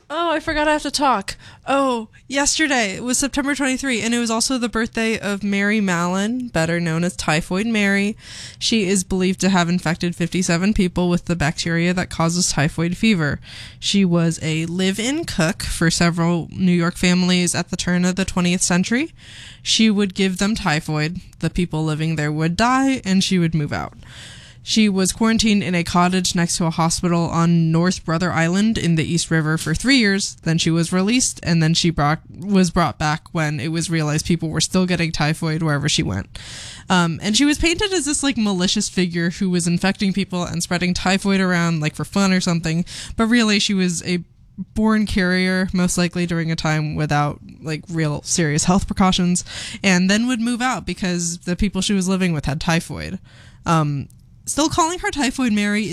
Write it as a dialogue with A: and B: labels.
A: Oh, I forgot I have to talk. Oh, yesterday was September 23, and it was also the birthday of Mary Mallon, better known as Typhoid Mary. She is believed to have infected 57 people with the bacteria that causes typhoid fever. She was a live-in cook for several New York families at the turn of the 20th century. She would give them typhoid, the people living there would die, and she would move out. She was quarantined in a cottage next to a hospital on North Brother Island in the East River for 3 years. Then she was released, and then she was brought back when it was realized people were still getting typhoid wherever she went. And she was painted as this like malicious figure who was infecting people and spreading typhoid around like for fun or something. But really, she was a born carrier, most likely during a time without like real serious health precautions, and then would move out because the people she was living with had typhoid. Still calling her Typhoid Mary